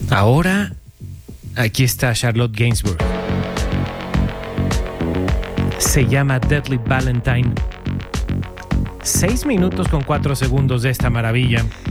Ahora, aquí está Charlotte Gainsbourg. Se llama Deadly Valentine. 6 minutos con 4 segundos de esta maravilla.